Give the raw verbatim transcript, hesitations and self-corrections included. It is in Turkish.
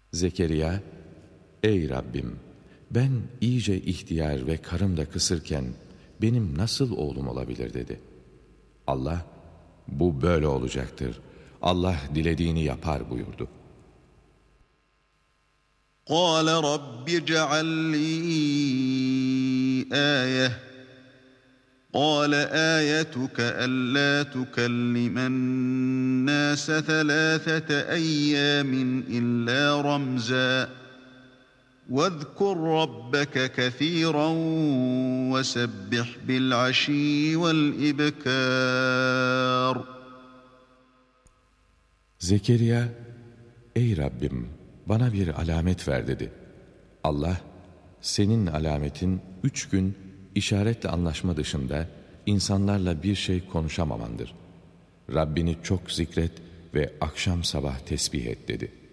Zekeriya, ey Rabbim, ben iyice ihtiyar ve karım da kısırken benim nasıl oğlum olabilir dedi. Allah, bu böyle olacaktır. Allah dilediğini yapar buyurdu. قَالَ رَبِّ اجْعَل لِّي آيَةً قَالَ آيَتُكَ أَلَّا تُكَلِّمَ النَّاسَ ثَلَاثَةَ أَيَّامٍ إِلَّا رَمْزًا وَاذْكُر رَّبَّكَ كَثِيرًا وَسَبِّحْ بِالْعَشِيِّ وَالْإِبْكَارِ. Zekeriya, ey Rabbim, bana bir alamet ver dedi. Allah, senin alametin üç gün işaretle anlaşma dışında insanlarla bir şey konuşamamandır. Rabbini çok zikret ve akşam sabah tesbih et dedi.